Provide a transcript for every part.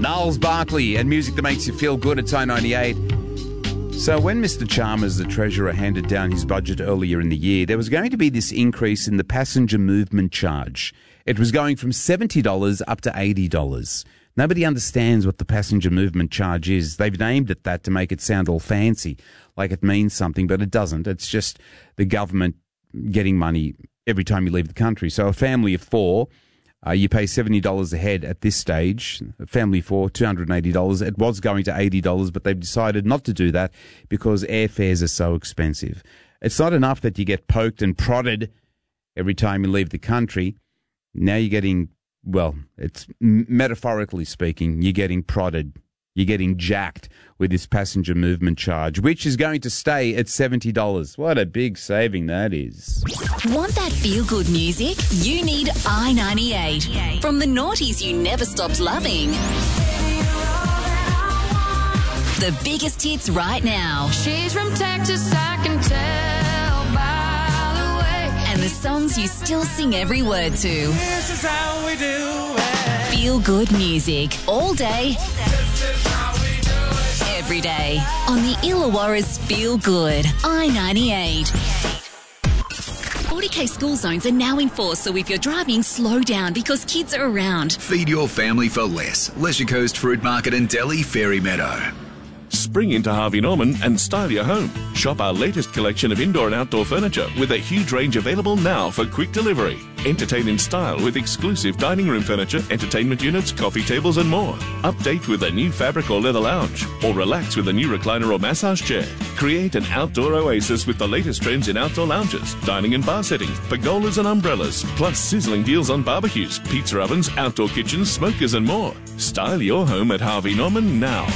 Niles Barkley and music that makes you feel good at Time 98. So when Mr. Chalmers, the Treasurer, handed down his budget earlier in the year, there was going to be this increase in the passenger movement charge. It was going from $70 up to $80. Nobody understands what the passenger movement charge is. They've named it that to make it sound all fancy, like it means something, but it doesn't. It's just the government getting money every time you leave the country. So a family of four, you pay $70 a head at this stage. A family of four, $280. It was going to $80, but they've decided not to do that because airfares are so expensive. It's not enough that you get poked and prodded every time you leave the country. Now you're getting, well, it's metaphorically speaking, you're getting prodded. You're getting jacked with this passenger movement charge, which is going to stay at $70. What a big saving that is. Want that feel-good music? You need I-98. From the noughties you never stopped loving. The biggest hits right now. She's from Texas, I can tell by the way. And the songs you still sing every word to. This is how we do it. Feel-good music. All day. Every day on the Illawarra's Feel Good I-98. 40k school zones are now in force, so if you're driving, slow down because kids are around. Feed your family for less. Leisure Coast Fruit Market and Deli, Fairy Meadow. Spring into Harvey Norman and style your home. Shop our latest collection of indoor and outdoor furniture with a huge range available now for quick delivery. Entertain in style with exclusive dining room furniture, entertainment units, coffee tables and more. Update with a new fabric or leather lounge, or relax with a new recliner or massage chair. Create an outdoor oasis with the latest trends in outdoor lounges, dining and bar settings, pergolas and umbrellas, plus sizzling deals on barbecues, pizza ovens, outdoor kitchens, smokers and more. Style your home at Harvey Norman now.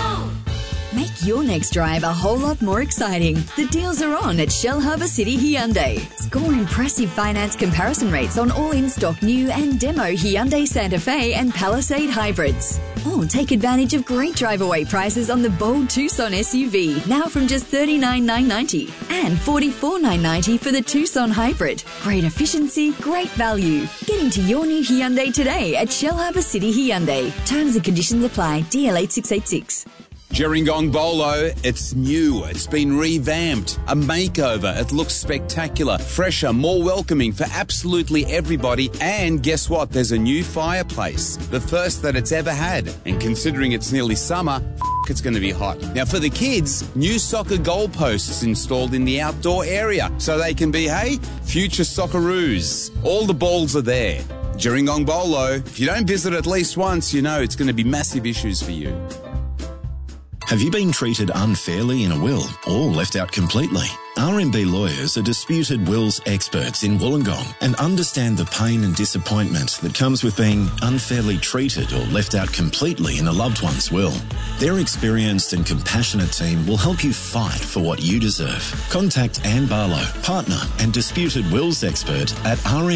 Make your next drive a whole lot more exciting. The deals are on at Shell Harbour City Hyundai. Score impressive finance comparison rates on all in-stock new and demo Hyundai Santa Fe and Palisade hybrids. Or take advantage of great drive-away prices on the bold Tucson SUV, now from just $39,990 and $44,990 for the Tucson hybrid. Great efficiency, great value. Get into your new Hyundai today at Shell Harbour City Hyundai. Terms and conditions apply. DL8686. Gerringong Bolo, it's new. It's been revamped. A makeover. It looks spectacular, fresher, more welcoming for absolutely everybody. And guess what? There's a new fireplace. The first that it's ever had. And considering it's nearly summer, it's going to be hot. Now for the kids, new soccer goalposts installed in the outdoor area so they can be, hey, future Socceroos. All the balls are there. Gerringong Bolo. If you don't visit at least once, you know it's going to be massive issues for you. Have you been treated unfairly in a will or left out completely? RMB lawyers are disputed wills experts in Wollongong and understand the pain and disappointment that comes with being unfairly treated or left out completely in a loved one's will. Their experienced and compassionate team will help you fight for what you deserve. Contact Anne Barlow, partner and disputed wills expert at RMB